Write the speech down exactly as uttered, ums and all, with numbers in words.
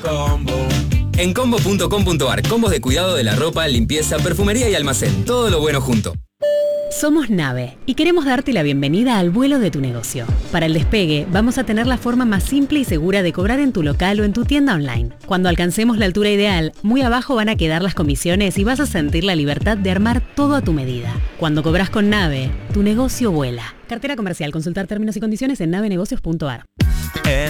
Combo. En combo punto com punto ar, combos de cuidado de la ropa, limpieza, perfumería y almacén. Todo lo bueno junto. Somos Nave y queremos darte la bienvenida al vuelo de tu negocio. Para el despegue, vamos a tener la forma más simple y segura de cobrar en tu local o en tu tienda online. Cuando alcancemos la altura ideal, muy abajo van a quedar las comisiones y vas a sentir la libertad de armar todo a tu medida. Cuando cobras con Nave, tu negocio vuela. Cartera comercial. Consultar términos y condiciones en nave negocios punto ar. En